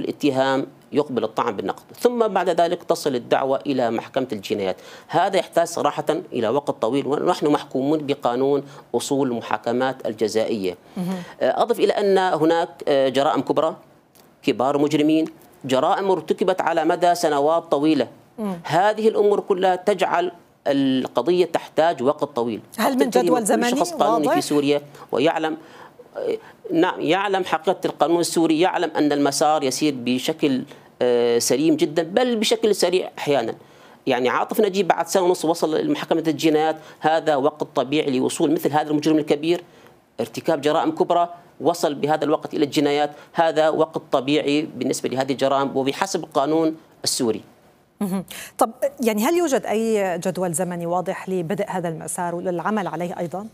بالاتهام يقبل الطعن بالنقد، ثم بعد ذلك تصل الدعوة إلى محكمة الجنايات. هذا يحتاج صراحة إلى وقت طويل، ونحن محكومون بقانون أصول المحاكمات الجزائية. أضف إلى أن هناك جرائم كبرى، كبار مجرمين، جرائم ارتكبت على مدى سنوات طويلة. هذه الأمور كلها تجعل القضية تحتاج وقت طويل. هل من جدول زمني شخص قانوني في سوريا ويعلم، نعم، يعلم حقيقة القانون السوري، يعلم أن المسار يسير بشكل سليم جدا، بل بشكل سريع أحيانا. يعني عاطف نجيب بعد سنة ونصف وصل لمحكمة الجنايات، هذا وقت طبيعي لوصول مثل هذا المجرم الكبير، ارتكاب جرائم كبرى، وصل بهذا الوقت إلى الجنايات. هذا وقت طبيعي بالنسبة لهذه الجرائم وبحسب القانون السوري. طب يعني هل يوجد أي جدول زمني واضح لبدء هذا المسار وللعمل عليه أيضا؟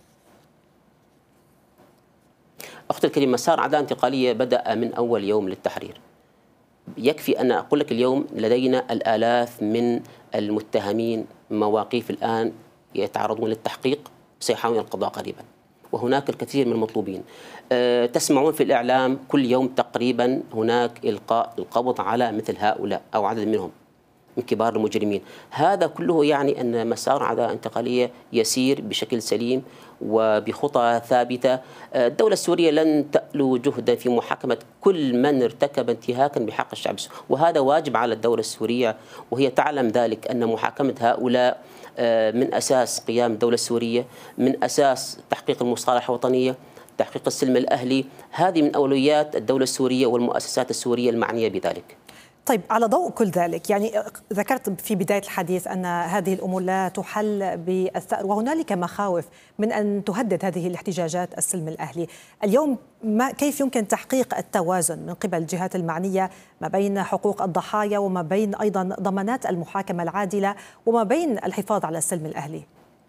أختي الكريمة، مسار عدالة انتقالية بدأ من أول يوم للتحرير. يكفي أن أقول لك اليوم لدينا الآلاف من المتهمين، مواقيف الآن يتعرضون للتحقيق، سيحاولون القضاء قريبا، وهناك الكثير من المطلوبين. تسمعون في الإعلام كل يوم تقريبا هناك إلقاء القبض على مثل هؤلاء أو عدد منهم من كبار المجرمين. هذا كله يعني أن مسار عدالة انتقالية يسير بشكل سليم وبخطى ثابتة. الدولة السورية لن تألو جهدا في محاكمة كل من ارتكب انتهاكا بحق الشعب السوري، وهذا واجب على الدولة السورية، وهي تعلم ذلك، أن محاكمة هؤلاء من أساس قيام الدولة السورية، من أساس تحقيق المصالحة الوطنية، تحقيق السلم الأهلي. هذه من أولويات الدولة السورية والمؤسسات السورية المعنية بذلك. طيب، على ضوء كل ذلك، يعني ذكرت في بداية الحديث أن هذه الأمور لا تحل بالثأر، وهنالك مخاوف من أن تهدد هذه الاحتجاجات السلم الأهلي. اليوم كيف يمكن تحقيق التوازن من قبل الجهات المعنية ما بين حقوق الضحايا وما بين أيضا ضمانات المحاكمة العادلة وما بين الحفاظ على السلم الأهلي؟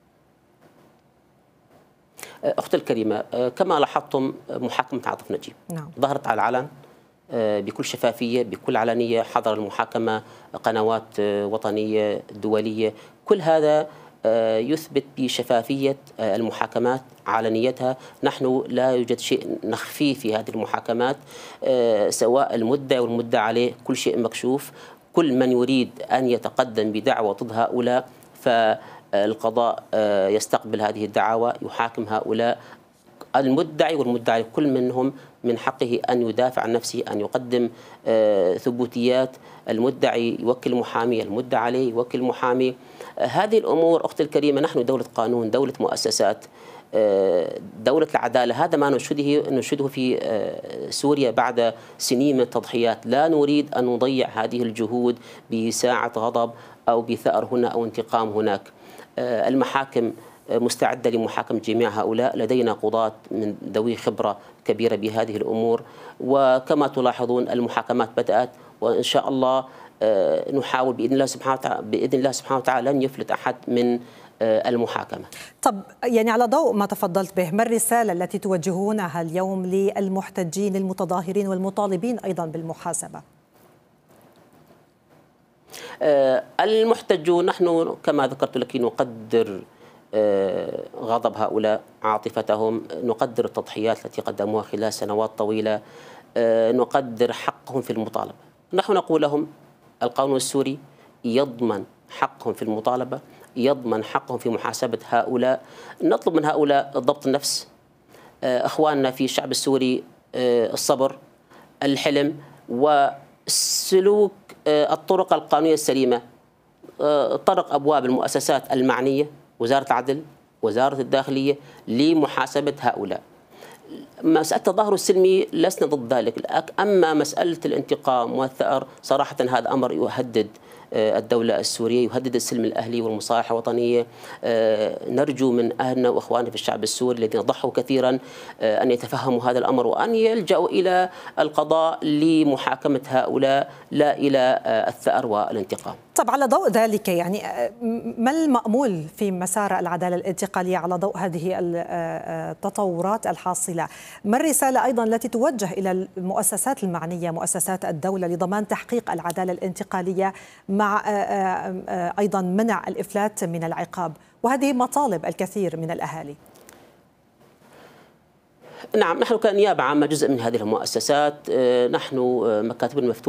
أختي الكريمة، كما لاحظتم محاكمة عاطف نجيب ظهرت على العلن بكل شفافية، بكل علنية، حضر المحاكمة قنوات وطنية دولية. كل هذا يثبت بشفافية المحاكمات، علنيتها. نحن لا يوجد شيء نخفيه في هذه المحاكمات، سواء المدعي والمدعى عليه، كل شيء مكشوف. كل من يريد أن يتقدم بدعوى ضد هؤلاء فالقضاء يستقبل هذه الدعاوى، يحاكم هؤلاء. المدعي والمدعي كل منهم من حقه أن يدافع عن نفسه، أن يقدم ثبوتيات. المدعي يوكل محامي، المدعى عليه يوكل محامي. هذه الأمور أختي الكريمة، نحن دولة قانون، دولة مؤسسات، دولة العدالة. هذا ما ننشده في سوريا بعد سنين من التضحيات. لا نريد أن نضيع هذه الجهود بساعة غضب أو بثأر هنا أو انتقام هناك. المحاكم مستعدة لمحاكمة جميع هؤلاء، لدينا قضاة من ذوي خبرة كبيرة بهذه الأمور، وكما تلاحظون المحاكمات بدأت، وإن شاء الله نحاول بإذن الله سبحانه وتعالى لن يفلت أحد من المحاكمة. طب يعني على ضوء ما تفضلت به، ما الرسالة التي توجهونها اليوم للمحتجين المتظاهرين والمطالبين أيضا بالمحاسبة؟ المحتجون، نحن كما ذكرت لك نقدر غضب هؤلاء، عاطفتهم، نقدر التضحيات التي قدموها خلال سنوات طويلة، نقدر حقهم في المطالبة. نحن نقول لهم القانون السوري يضمن حقهم في المطالبة، يضمن حقهم في محاسبة هؤلاء. نطلب من هؤلاء ضبط النفس، أخواننا في الشعب السوري، الصبر، الحلم، وسلوك الطرق القانونية السليمة، طرق أبواب المؤسسات المعنية، وزارة العدل، وزارة الداخلية، لمحاسبة هؤلاء. مسألة التظاهر السلمي لسنا ضد ذلك، أما مسألة الانتقام والثأر صراحة هذا أمر يهدد الدولة السورية، يهدد السلم الأهلي والمصالحة الوطنية. نرجو من أهلنا وإخواننا في الشعب السوري الذين ضحوا كثيرا أن يتفهموا هذا الأمر وأن يلجأوا إلى القضاء لمحاكمة هؤلاء، لا إلى الثأر والانتقام. طب على ضوء ذلك، يعني ما المأمول في مسار العدالة الانتقالية على ضوء هذه التطورات الحاصلة؟ ما الرسالة أيضا التي توجه إلى المؤسسات المعنية، مؤسسات الدولة، لضمان تحقيق العدالة الانتقالية مع أيضا منع الإفلات من العقاب، وهذه مطالب الكثير من الأهالي؟ نعم، نحن كنيابة عامة جزء من هذه المؤسسات، نحن مكاتبنا مفتوحة